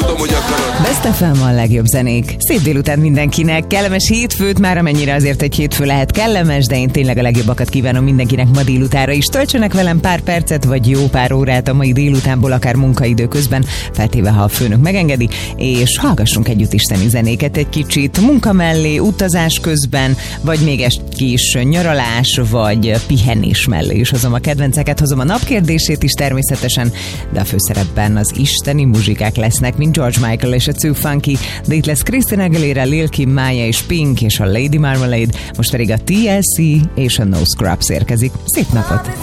tudom, hogy akarod. Best FM a legjobb zenék. Szép délután mindenkinek, kellemes hétfőt, már amennyire azért egy hétfő lehet kellemes, de én tényleg a legjobbakat kívánom mindenkinek ma délutára is. Töltsenek velem pár percet, vagy jó pár órát a mai délutánból, akár munkaidő közben, feltéve, ha a főnök megengedi, és hallgassunk együtt isteni zenéket egy kicsit munka mellé, utazás közben, vagy még egy kis nyaralás, vagy pihenés mellé is hozom a kedvenceket, hozom a napkérdését is természetesen, de a főszerepben az isteni muzsikák lesznek, mint George Michael és a Too Funky, de itt lesz Christina Aguilera, Lil Kim, Maya és Pink és a Lady Marmalade, most pedig a TLC és a No Scrubs érkezik. Szép napot!